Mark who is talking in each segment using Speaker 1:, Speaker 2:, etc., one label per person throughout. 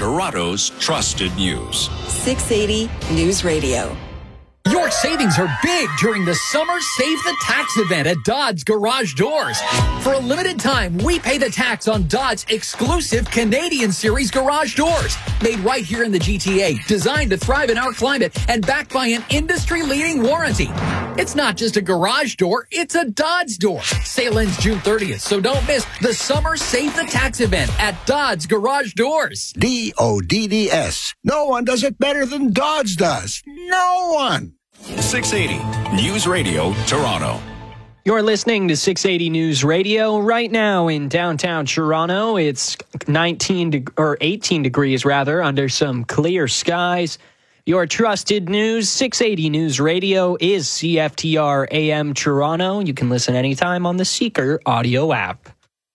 Speaker 1: Toronto's trusted news.
Speaker 2: 680 News Radio.
Speaker 3: Your savings are big during the Summer Save the Tax event at Dodds Garage Doors. For a limited time, we pay the tax on Dodds' exclusive Canadian Series garage doors. Made right here in the GTA, designed to thrive in our climate, and backed by an industry-leading warranty. It's not just a garage door, it's a Dodds door. Sale ends June 30th, so don't miss the Summer Save the Tax event at Dodds Garage Doors.
Speaker 4: DODDS. No one does it better than Dodds does. No one.
Speaker 1: 680 News Radio, Toronto.
Speaker 5: You're listening to 680 News Radio. Right now in downtown Toronto, it's 18 degrees under some clear skies. Your trusted news, 680 News Radio, is CFTR AM Toronto. You can listen anytime on the Seeker audio app.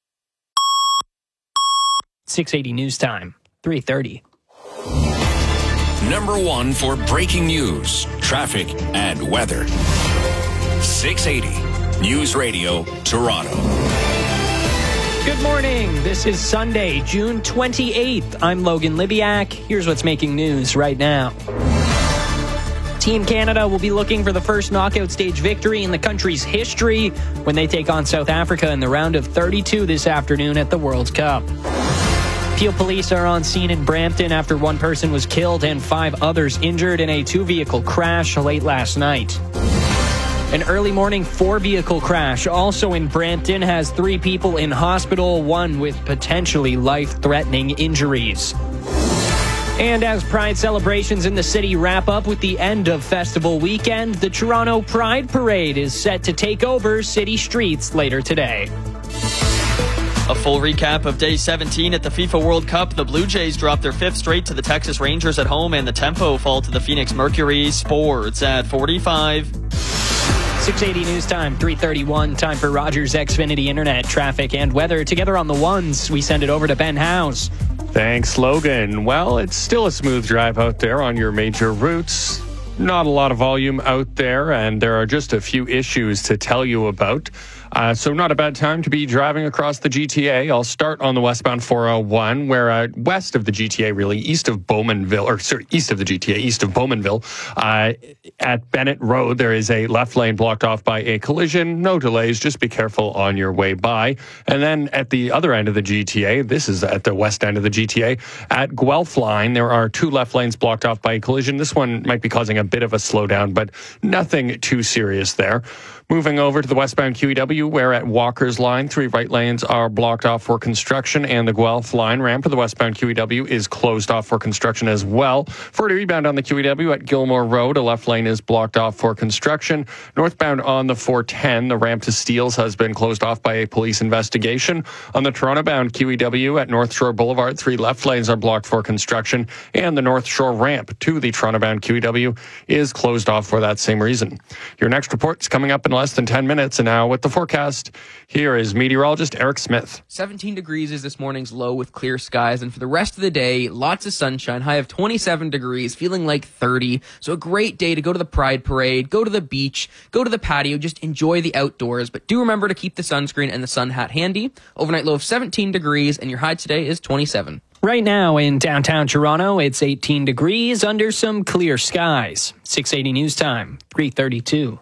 Speaker 5: 680 News Time, 3:30.
Speaker 1: Number one for breaking news, traffic, and weather. 680 News Radio, Toronto.
Speaker 5: Good morning. This is Sunday, June 28th. I'm Logan Libiak. Here's what's making news right now. Team Canada will be looking for the first knockout stage victory in the country's history when they take on South Africa in the round of 32 this afternoon at the World Cup. Peel police are on scene in Brampton after one person was killed and 5 others injured in a 2-vehicle crash late last night. An early morning 4-vehicle crash also in Brampton has 3 people in hospital, one with potentially life-threatening injuries. And as Pride celebrations in the city wrap up with the end of festival weekend, the Toronto Pride Parade is set to take over city streets later today.
Speaker 6: A full recap of Day 17 at the FIFA World Cup. The Blue Jays dropped their 5th straight to the Texas Rangers at home, and the Tempo fall to the Phoenix Mercury. Sports at 45.
Speaker 5: 680 News Time, 3:31. Time for Rogers Xfinity Internet, traffic, and weather. Together on the ones, we send it over to Ben House.
Speaker 7: Thanks, Logan. Well, it's still a smooth drive out there on your major routes. Not a lot of volume out there, and there are just a few issues to tell you about. So not a bad time to be driving across the GTA. I'll start on the westbound 401, where west of the GTA, really, east of Bowmanville, east of the GTA, east of Bowmanville, at Bennett Road, there is a left lane blocked off by a collision. No delays, just be careful on your way by. And then at the other end of the GTA, this is at the west end of the GTA, at Guelph Line, there are 2 left lanes blocked off by a collision. This one might be causing a bit of a slowdown, but nothing too serious there. Moving over to the westbound QEW, where at Walker's Line, 3 right lanes are blocked off for construction, and the Guelph Line ramp to the westbound QEW is closed off for construction as well. For a rebound on the QEW at Gilmore Road, a left lane is blocked off for construction. Northbound on the 410, the ramp to Steeles has been closed off by a police investigation. On the Toronto-bound QEW at North Shore Boulevard, 3 left lanes are blocked for construction, and the North Shore ramp to the Toronto-bound QEW is closed off for that same reason. Your next report's coming up in less than 10 minutes. And now with the forecast, here is meteorologist Eric Smith.
Speaker 8: 17 degrees is this morning's low with clear skies. And for the rest of the day, lots of sunshine, high of 27 degrees, feeling like 30. So a great day to go to the Pride Parade, go to the beach, go to the patio, just enjoy the outdoors. But do remember to keep the sunscreen and the sun hat handy. Overnight low of 17 degrees, and your high today is 27.
Speaker 5: Right now in downtown Toronto, it's 18 degrees under some clear skies. 680 News Time, 3:32.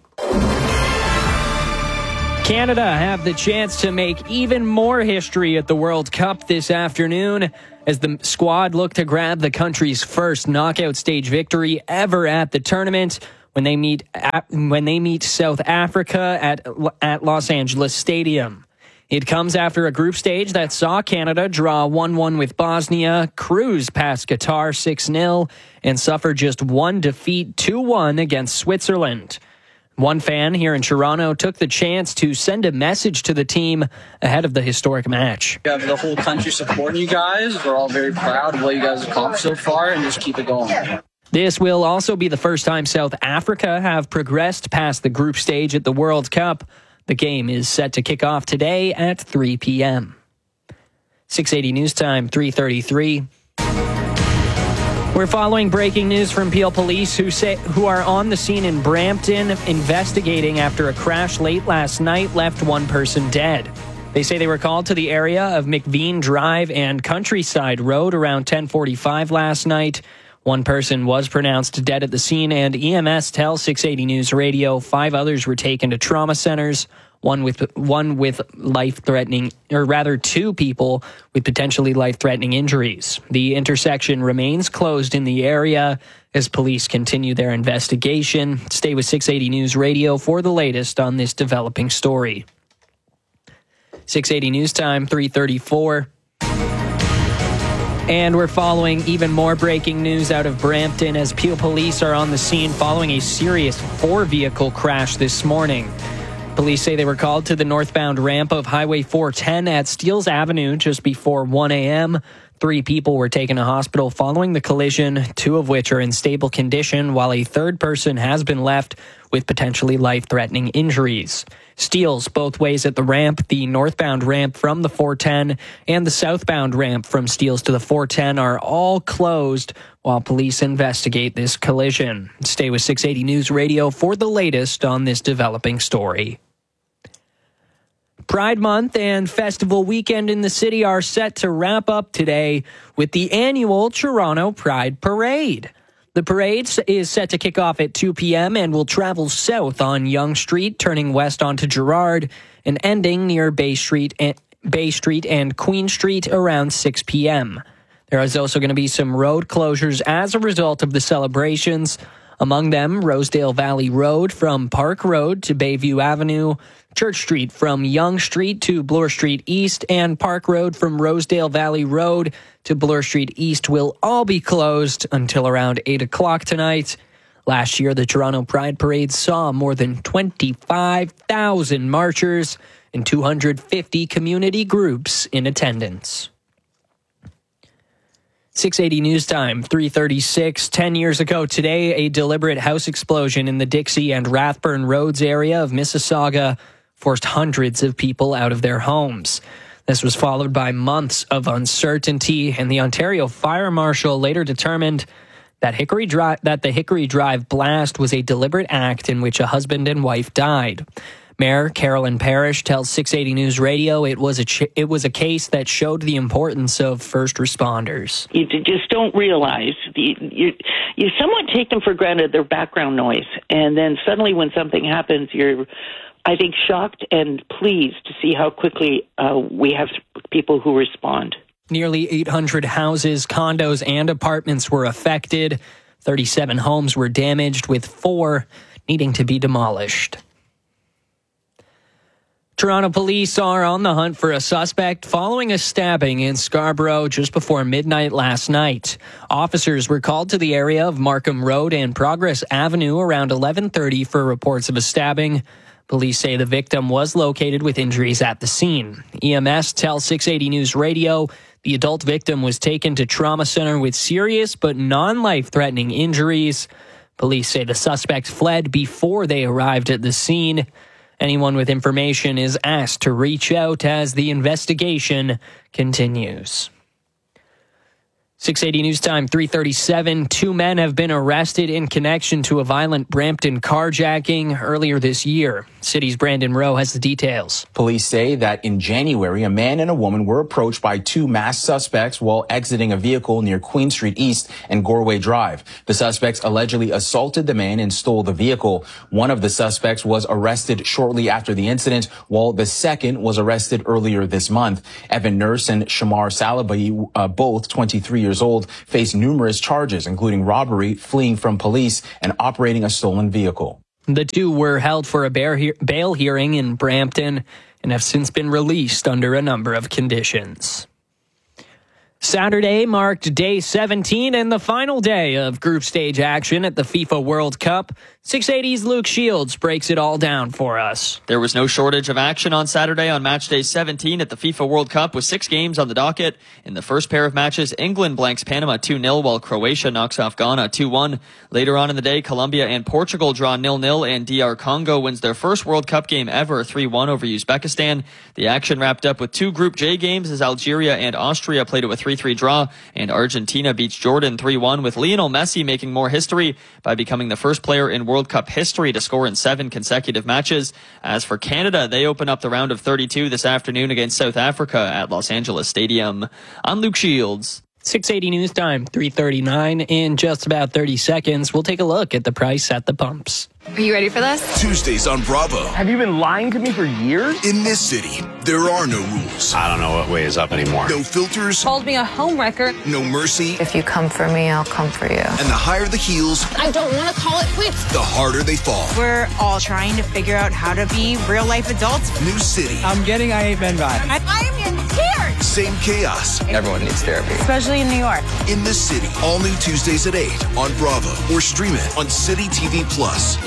Speaker 5: Canada have the chance to make even more history at the World Cup this afternoon as the squad look to grab the country's first knockout stage victory ever at the tournament when they meet South Africa at Los Angeles Stadium. It comes after a group stage that saw Canada draw 1-1 with Bosnia, cruise past Qatar 6-0, and suffer just one defeat 2-1 against Switzerland. One fan here in Toronto took the chance to send a message to the team ahead of the historic match.
Speaker 9: We have the whole country supporting you guys. We're all very proud of what you guys have accomplished so far, and just keep it going.
Speaker 5: This will also be the first time South Africa have progressed past the group stage at the World Cup. The game is set to kick off today at 3 p.m. 680 News Time, 3:33. We're following breaking news from Peel Police who are on the scene in Brampton investigating after a crash late last night left one person dead. They say they were called to the area of McVean Drive and Countryside Road around 10:45 last night. One person was pronounced dead at the scene, and EMS tells 680 News Radio 5 others were taken to trauma centers. One with life-threatening, or rather 2 people with potentially life-threatening injuries. The intersection remains closed in the area as police continue their investigation. Stay with 680 News Radio for the latest on this developing story. 680 News Time, 3:34. And we're following even more breaking news out of Brampton as Peel police are on the scene following a serious 4-vehicle crash this morning. Police say they were called to the northbound ramp of Highway 410 at Steeles Avenue just before 1 a.m. 3 people were taken to hospital following the collision, 2 of which are in stable condition, while a 3rd person has been left with potentially life-threatening injuries. Steeles both ways at the ramp, the northbound ramp from the 410 and the southbound ramp from Steeles to the 410 are all closed while police investigate this collision. Stay with 680 News Radio for the latest on this developing story. Pride Month and festival weekend in the city are set to wrap up today with the annual Toronto Pride Parade. The parade is set to kick off at 2 p.m. and will travel south on Yonge Street, turning west onto Gerrard, and ending near Bay Street and Queen Street around 6 p.m. There is also going to be some road closures as a result of the celebrations. Among them, Rosedale Valley Road from Park Road to Bayview Avenue, Church Street from Yonge Street to Bloor Street East, and Park Road from Rosedale Valley Road to Bloor Street East will all be closed until around 8 o'clock tonight. Last year, the Toronto Pride Parade saw more than 25,000 marchers and 250 community groups in attendance. 680 News Time, 3:36. 10 years ago today, a deliberate house explosion in the Dixie and Rathburn Roads area of Mississauga forced hundreds of people out of their homes. This was followed by months of uncertainty, and the Ontario Fire Marshal later determined that the Hickory Drive blast was a deliberate act in which a husband and wife died. Mayor Carolyn Parrish tells 680 News Radio it was a case that showed the importance of first responders.
Speaker 10: You just don't realize. You somewhat take them for granted, their background noise. And then suddenly when something happens, you're, I think, shocked and pleased to see how quickly we have people who respond.
Speaker 5: Nearly 800 houses, condos, and apartments were affected. 37 homes were damaged, with 4 needing to be demolished. Toronto police are on the hunt for a suspect following a stabbing in Scarborough just before midnight last night. Officers were called to the area of Markham Road and Progress Avenue around 11:30 for reports of a stabbing. Police say the victim was located with injuries at the scene. EMS tells 680 News Radio the adult victim was taken to trauma center with serious but non-life-threatening injuries. Police say the suspect fled before they arrived at the scene. Anyone with information is asked to reach out as the investigation continues. 680 News Time, 3:37. 2 men have been arrested in connection to a violent Brampton carjacking earlier this year. City's Brandon Rowe has the details.
Speaker 11: Police say that in January, a man and a woman were approached by 2 masked suspects while exiting a vehicle near Queen Street East and Goreway Drive. The suspects allegedly assaulted the man and stole the vehicle. One of the suspects was arrested shortly after the incident, while the second was arrested earlier this month. Evan Nurse and Shamar Salabi, both 23 years old, face numerous charges, including robbery, fleeing from police, and operating a stolen vehicle.
Speaker 5: The 2 were held for a bail hearing in Brampton and have since been released under a number of conditions. Saturday marked day 17 and the final day of group stage action at the FIFA World Cup. 680's Luke Shields breaks it all down for us.
Speaker 6: There was no shortage of action on Saturday on match day 17 at the FIFA World Cup with 6 games on the docket. In the first pair of matches, England blanks Panama 2-0 while Croatia knocks off Ghana 2-1. Later on in the day, Colombia and Portugal draw 0-0 and DR Congo wins their first World Cup game ever 3-1 over Uzbekistan. The action wrapped up with 2 Group J games as Algeria and Austria played it with 3-3 3-3 draw, and Argentina beats Jordan 3-1, with Lionel Messi making more history by becoming the first player in World Cup history to score in 7 consecutive matches. As for Canada, they open up the round of 32 this afternoon against South Africa at Los Angeles Stadium. I'm Luke Shields.
Speaker 5: 6:80 news time, 3:39. In just about 30 seconds, we'll take a look at the price at the pumps.
Speaker 12: Are you ready for this?
Speaker 13: Tuesdays on Bravo.
Speaker 14: Have you been lying to me for years?
Speaker 13: In this city, there are no rules.
Speaker 15: I don't know what way is up anymore.
Speaker 13: No filters.
Speaker 12: Called me a homewrecker.
Speaker 13: No mercy.
Speaker 16: If you come for me, I'll come for you.
Speaker 13: And the higher the heels,
Speaker 12: I don't want to call it quits.
Speaker 13: the harder they fall.
Speaker 17: We're all trying to figure out how to be real-life adults.
Speaker 13: New city.
Speaker 18: I'm getting I Hate Men vibe.
Speaker 17: I'm in tears.
Speaker 13: Same chaos.
Speaker 14: Everyone needs therapy.
Speaker 17: Especially in New York.
Speaker 13: In this city. All new Tuesdays at 8 on Bravo. Or stream it on City TV Plus.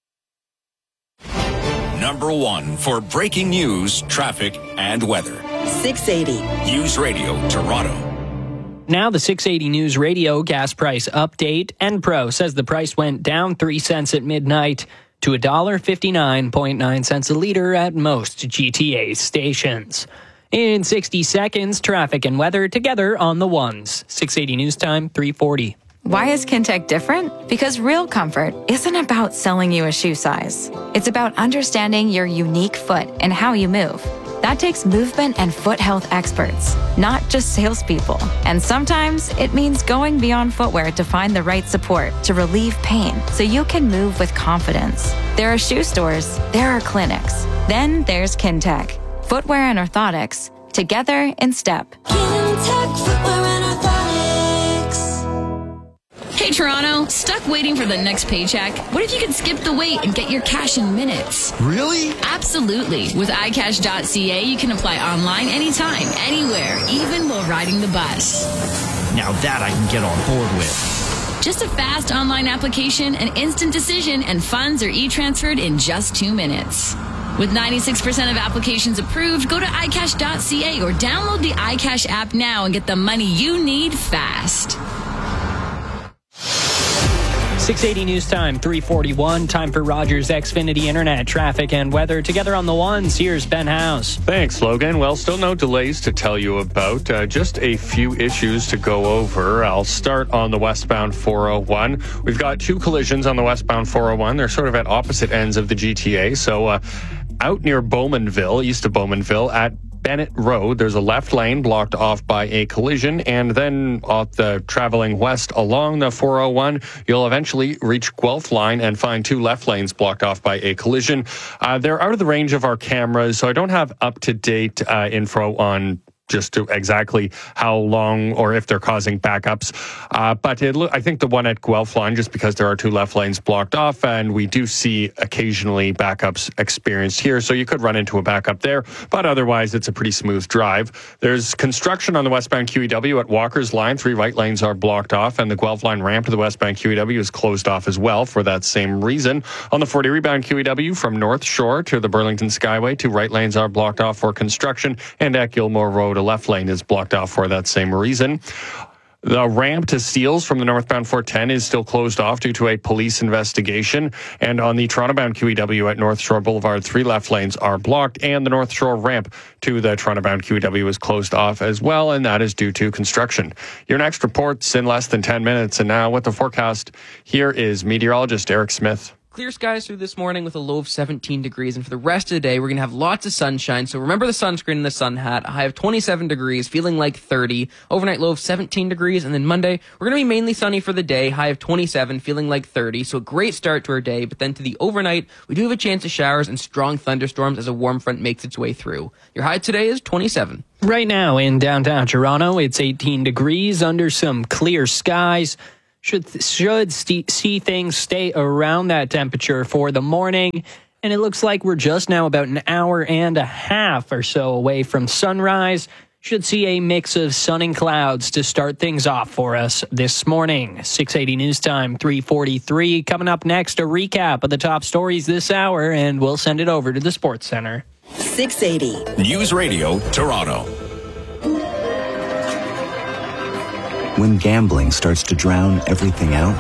Speaker 1: Number 1 for breaking news, traffic, and weather.
Speaker 2: 680.
Speaker 1: News Radio Toronto.
Speaker 5: Now the 680 News Radio gas price update. Enpro says the price went down 3 cents at midnight to $1.59.9 a liter at most GTA stations. In 60 seconds, traffic and weather together on the ones. 680 News Time, 3:40.
Speaker 19: Why is Kintec different? Because real comfort isn't about selling you a shoe size. It's about understanding your unique foot and how you move. That takes movement and foot health experts, not just salespeople. And sometimes it means going beyond footwear to find the right support to relieve pain so you can move with confidence. There are shoe stores, there are clinics. Then there's Kintec. Footwear and orthotics, together in step.
Speaker 20: Kintec Footwear and Orthotics.
Speaker 21: Hey Toronto, stuck waiting for the next paycheck? What if you could skip the wait and get your cash in minutes?
Speaker 13: Really?
Speaker 21: Absolutely. With iCash.ca, you can apply online anytime, anywhere, even while riding the bus.
Speaker 22: Now that I can get on board with.
Speaker 21: Just a fast online application, an instant decision, and funds are e-transferred in just 2 minutes. With 96% of applications approved, go to iCash.ca or download the iCash app now and get the money you need fast.
Speaker 5: 680 News Time, 3:41. Time for Rogers Xfinity Internet, traffic and weather together on the ones. Here's Ben House.
Speaker 7: Thanks, Logan. Well, still no delays to tell you about. Just a few issues to go over. I'll start on the westbound 401. We've got 2 collisions on the westbound 401. They're sort of at opposite ends of the GTA. So out near Bowmanville, east of Bowmanville, at Bennett Road, there's a left lane blocked off by a collision, and then traveling west along the 401, you'll eventually reach Guelph Line and find 2 left lanes blocked off by a collision. They're out of the range of our cameras, so I don't have up-to-date info on just to exactly how long or if they're causing backups. But I think the one at Guelph Line, just because there are 2 left lanes blocked off, and we do see occasionally backups experienced here, so you could run into a backup there. But otherwise, it's a pretty smooth drive. There's construction on the westbound QEW at Walker's Line. 3 right lanes are blocked off, and the Guelph Line ramp to the westbound QEW is closed off as well for that same reason. On the 40 rebound QEW from North Shore to the Burlington Skyway, 2 right lanes are blocked off for construction, and at Gilmore Road, a left lane is blocked off for that same reason. The ramp to Steeles from the northbound 410 is still closed off due to a police investigation. And on the Toronto-bound QEW at North Shore Boulevard, 3 left lanes are blocked, and the North Shore ramp to the Toronto-bound QEW is closed off as well, and that is due to construction. Your next report's in less than 10 minutes, and now with the forecast, here is meteorologist Eric Smith.
Speaker 8: Clear skies through this morning with a low of 17 degrees, and for the rest of the day, we're going to have lots of sunshine, so remember the sunscreen and the sun hat. A high of 27 degrees, feeling like 30. Overnight low of 17 degrees, and then Monday, we're going to be mainly sunny for the day, high of 27, feeling like 30, so a great start to our day, but then to the overnight, we do have a chance of showers and strong thunderstorms as a warm front makes its way through. Your high today is 27.
Speaker 5: Right now in downtown Toronto, it's 18 degrees under some clear skies. Should see things stay around that temperature for the morning. And it looks like we're just now about an hour and a half or so away from sunrise. Should see a mix of sun and clouds to start things off for us this morning. 680 News Time, 3:43. Coming up next, a recap of the top stories this hour, and we'll send it over to the Sports Center.
Speaker 2: 680.
Speaker 1: News Radio Toronto.
Speaker 23: When gambling starts to drown everything out,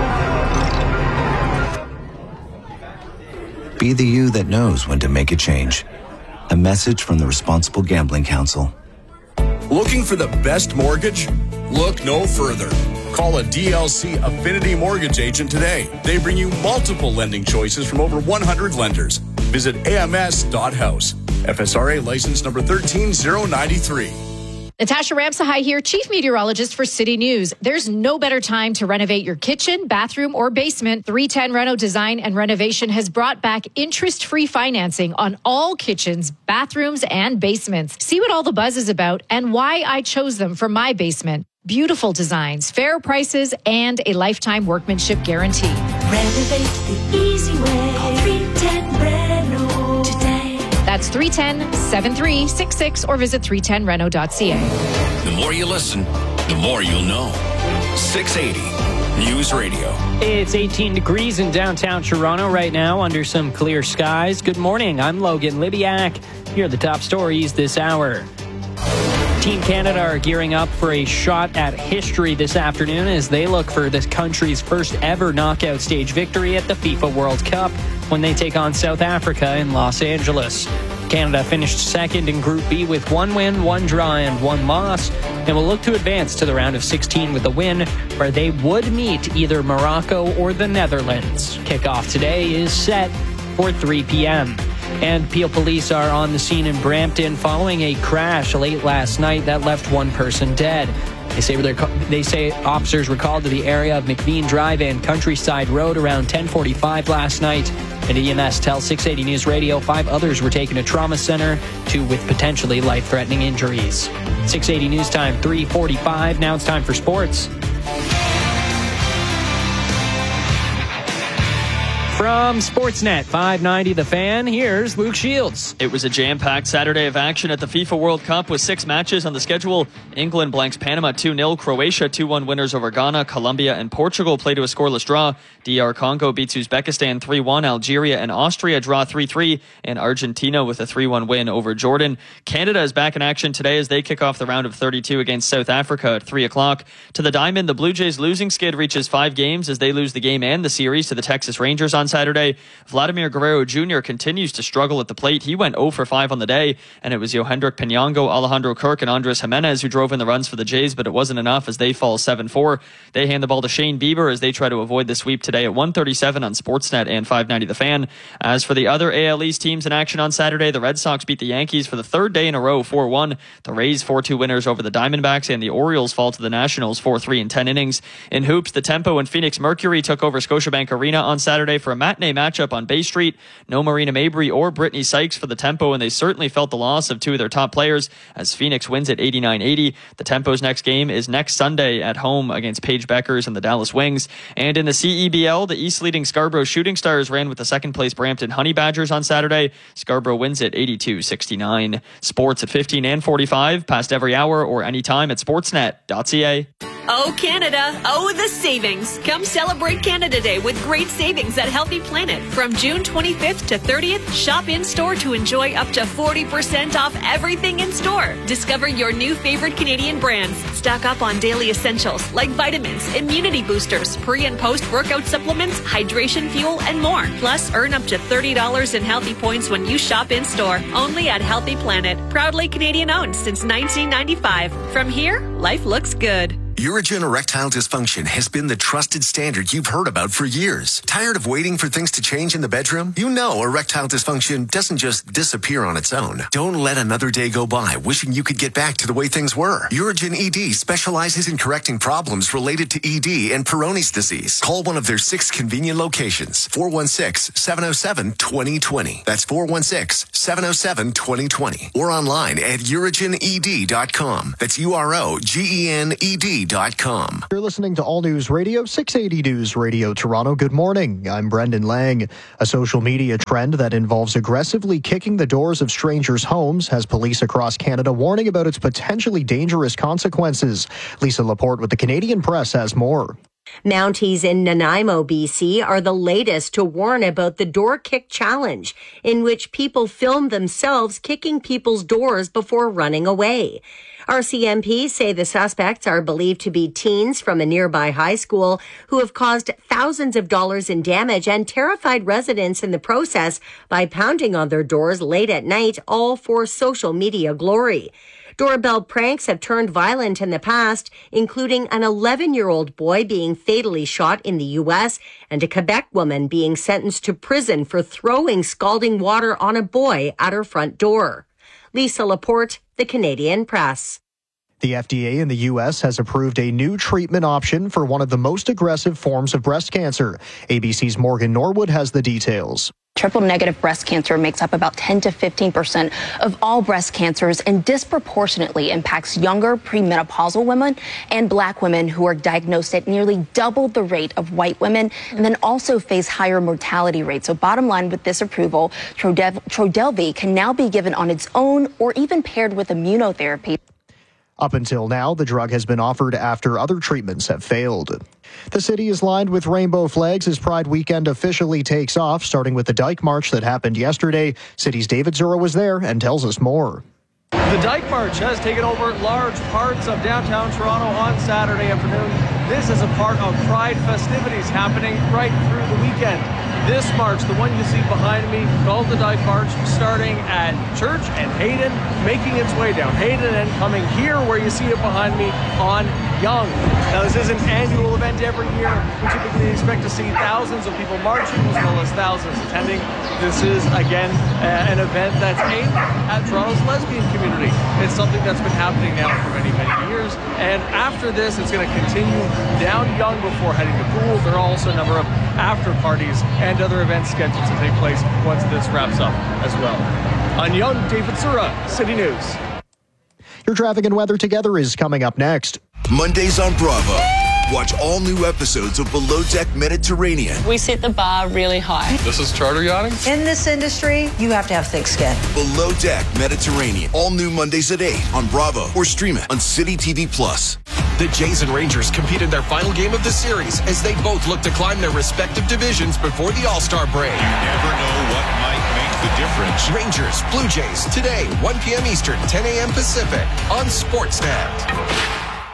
Speaker 23: be the you that knows when to make a change. A message from the Responsible Gambling Council.
Speaker 3: Looking for the best mortgage? Look no further. Call a DLC Affinity Mortgage agent today. They bring you multiple lending choices from over 100 lenders. Visit ams.house. FSRA license number 13093.
Speaker 15: Natasha Ramsahai here, Chief Meteorologist for City News. There's no better time to renovate your kitchen, bathroom, or basement. 310 Reno Design and Renovation has brought back interest-free financing on all kitchens, bathrooms, and basements. See what all the buzz is about and why I chose them for my basement. Beautiful designs, fair prices, and a lifetime workmanship guarantee.
Speaker 20: Renovate the easy way. Call 310 Reno today.
Speaker 15: That's 310-7366 or visit 310reno.ca.
Speaker 1: The more you listen, the more you'll know. 680 News Radio.
Speaker 5: It's 18 degrees in downtown Toronto right now under some clear skies. Good morning. I'm Logan Libiak. Here are the top stories this hour. Team Canada are gearing up for a shot at history this afternoon as they look for this country's first ever knockout stage victory at the FIFA World Cup when they take on South Africa in Los Angeles. Canada finished second in Group B with 1 win, 1 draw, and 1 loss, and will look to advance to the round of 16 with a win, where they would meet either Morocco or the Netherlands. Kickoff today is set for 3 p.m. And Peel police are on the scene in Brampton following a crash late last night that left 1 person dead. They say officers were called to the area of McBean Drive and Countryside Road around 10:45 last night. And EMS tells 680 News Radio 5 others were taken to trauma center, 2 with potentially life-threatening injuries. 680 News Time, 3:45. Now it's time for sports. From Sportsnet 590 The Fan, here's Luke Shields.
Speaker 6: It was a jam-packed Saturday of action at the FIFA World Cup with 6 matches on the schedule. England blanks Panama 2-0, Croatia 2-1 winners over Ghana, Colombia and Portugal play to a scoreless draw. DR Congo beats Uzbekistan 3-1, Algeria and Austria draw 3-3, and Argentina with a 3-1 win over Jordan. Canada is back in action today as they kick off the round of 32 against South Africa at 3 o'clock. To the diamond, the Blue Jays losing skid reaches 5 games as they lose the game and the series to the Texas Rangers on Saturday. Vladimir Guerrero Jr. continues to struggle at the plate. He went 0 for 5 on the day, and it was Yohendrick Pinango, Alejandro Kirk, and Andres Jimenez who drove in the runs for the Jays, but it wasn't enough as they fall 7-4. They hand the ball to Shane Bieber as they try to avoid the sweep today at 1:37 on Sportsnet and 590 The Fan. As for the other AL East teams in action on Saturday, the Red Sox beat the Yankees for the 3rd day in a row, 4-1. The Rays 4-2 winners over the Diamondbacks, and the Orioles fall to the Nationals 4-3 in 10 innings. In hoops, the Tempo and Phoenix Mercury took over Scotiabank Arena on Saturday for a matinee matchup on Bay Street. No Marina Mabry or Brittany Sykes for the Tempo, and they certainly felt the loss of 2 of their top players as Phoenix wins at 89-80. The Tempo's next game is next Sunday at home against Paige Beckers and the Dallas Wings. And in the CEBL, the East leading Scarborough Shooting Stars ran with the 2nd place Brampton Honey Badgers on Saturday. Scarborough wins at 82-69. Sports at 15 and 45, past every hour or anytime at sportsnet.ca.
Speaker 18: Oh, Canada. Oh, the savings. Come celebrate Canada Day with great savings at Healthy Planet. From June 25th to 30th, shop in-store to enjoy up to 40% off everything in store. Discover your new favorite Canadian brands. Stock up on daily essentials like vitamins, immunity boosters, pre- and post-workout supplements, hydration fuel, and more. Plus, earn up to $30 in healthy points when you shop in-store. Only at Healthy Planet. Proudly Canadian-owned since 1995. From here, life looks good.
Speaker 13: Urigen Erectile Dysfunction has been the trusted standard you've heard about for years. Tired of waiting for things to change in the bedroom? You know erectile dysfunction doesn't just disappear on its own. Don't let another day go by wishing you could get back to the way things were. Urigen ED specializes in correcting problems related to ED and Peyronie's disease. Call one of their 6 convenient locations. 416-707-2020. That's 416-707-2020. Or online at urigened.com. That's UROGENED.com.
Speaker 24: You're listening to All News Radio, 680 News Radio Toronto. Good morning. I'm Brendan Lang. A social media trend that involves aggressively kicking the doors of strangers' homes has police across Canada warning about its potentially dangerous consequences. Lisa Laporte with the Canadian Press has more.
Speaker 25: Mounties in Nanaimo, BC are the latest to warn about the door kick challenge, in which people film themselves kicking people's doors before running away. RCMP say the suspects are believed to be teens from a nearby high school who have caused thousands of dollars in damage and terrified residents in the process by pounding on their doors late at night, all for social media glory. Doorbell pranks have turned violent in the past, including an 11-year-old boy being fatally shot in the U.S. and a Quebec woman being sentenced to prison for throwing scalding water on a boy at her front door. Lisa Laporte, The Canadian Press.
Speaker 24: The FDA in the U.S. has approved a new treatment option for one of the most aggressive forms of breast cancer. ABC's Morgan Norwood has the details.
Speaker 4: Triple-negative breast cancer makes up about 10 to 15% of all breast cancers and disproportionately impacts younger premenopausal women and Black women who are diagnosed at nearly double the rate of white women and then also face higher mortality rates. So bottom line with this approval, Trodelvy can now be given on its own or even paired with immunotherapy.
Speaker 24: Up until now, the drug has been offered after other treatments have failed. The city is lined with rainbow flags as Pride weekend officially takes off, starting with the Dyke March that happened yesterday. City's David Zura was there and tells us more.
Speaker 9: The Dyke March has taken over large parts of downtown Toronto on Saturday afternoon. This is a part of Pride festivities happening right through the weekend. This march, the one you see behind me, called the Dyke March, starting at Church and Hayden, making its way down Hayden and coming here where you see it behind me on Yonge. Now, this is an annual event every year. We typically expect to see thousands of people marching as well as thousands attending. This is, again, an event that's aimed at Toronto's lesbian community. It's something that's been happening now for many, many years. And after this, it's going to continue down Yonge before heading to Gould. There are also a number of after parties and other events scheduled to take place once this wraps up as well. On Yonge, David Zura, City News.
Speaker 24: Your traffic and weather together is coming up next.
Speaker 10: Mondays on Bravo. Watch all new episodes of Below Deck Mediterranean.
Speaker 11: We set the bar really high.
Speaker 10: This is charter yachting.
Speaker 16: In this industry, you have to have thick skin.
Speaker 10: Below Deck Mediterranean. All new Mondays at 8 on Bravo or stream it on City TV Plus.
Speaker 26: The Jays and Rangers compete in their final game of the series as they both look to climb their respective divisions before the All-Star break.
Speaker 27: You never know what might make the difference.
Speaker 26: Rangers, Blue Jays, today, 1 p.m. Eastern, 10 a.m. Pacific on Sportsnet.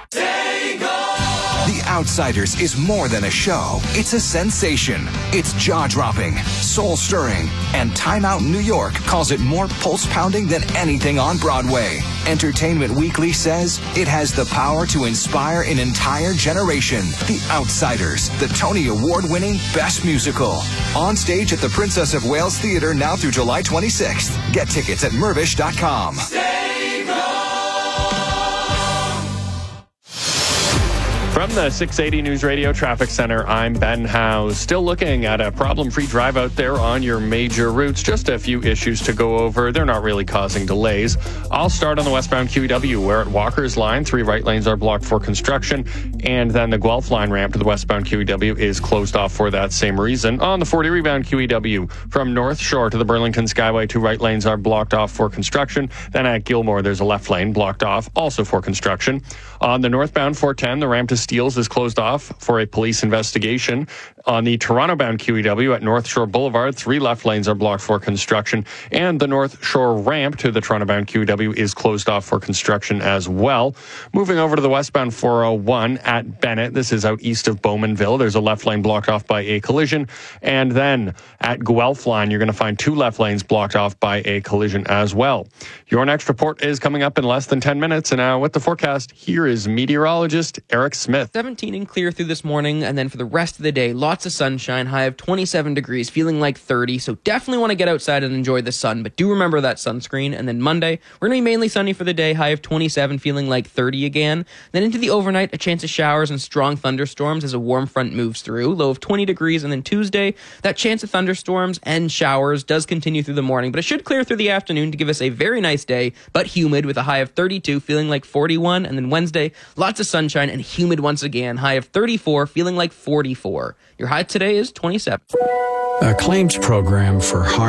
Speaker 28: The Outsiders is more than a show. It's a sensation. It's jaw-dropping, soul-stirring, and Time Out New York calls it more pulse-pounding than anything on Broadway. Entertainment Weekly says it has the power to inspire an entire generation. The Outsiders, the Tony Award-winning Best Musical. On stage at the Princess of Wales Theatre now through July 26th. Get tickets at Mirvish.com.
Speaker 7: From the 680 News Radio Traffic Center, I'm Ben Howes. Still looking at a problem-free drive out there on your major routes. Just a few issues to go over. They're not really causing delays. I'll start on the westbound QEW, where at Walker's Line, 3 right lanes are blocked for construction, and then the Guelph Line ramp to the westbound QEW is closed off for that same reason. On the 40 rebound QEW, from North Shore to the Burlington Skyway, 2 right lanes are blocked off for construction. Then at Gilmore, there's a left lane blocked off, also for construction. On the northbound 410, the ramp to Steeles is closed off for a police investigation. On the Toronto-bound QEW at North Shore Boulevard, 3 left lanes are blocked for construction, and the North Shore ramp to the Toronto-bound QEW is closed off for construction as well. Moving over to the westbound 401 at Bennett, this is out east of Bowmanville. There's a left lane blocked off by a collision, and then at Guelph Line, you're going to find 2 left lanes blocked off by a collision as well. Your next report is coming up in less than 10 minutes, and now with the forecast, here is meteorologist Eric Smith.
Speaker 8: 17 and clear through this morning, and then for the rest of the day, lots of sunshine, high of 27 degrees, feeling like 30, so definitely want to get outside and enjoy the sun, but do remember that sunscreen. And then Monday, we're going to be mainly sunny for the day, high of 27, feeling like 30 again. Then into the overnight, a chance of showers and strong thunderstorms as a warm front moves through, low of 20 degrees. And then Tuesday, that chance of thunderstorms and showers does continue through the morning, but it should clear through the afternoon to give us a very nice day, but humid with a high of 32, feeling like 41. And then Wednesday, lots of sunshine and humid once again, high of 34, feeling like 44. Your high today is 27.
Speaker 29: A claims program for harm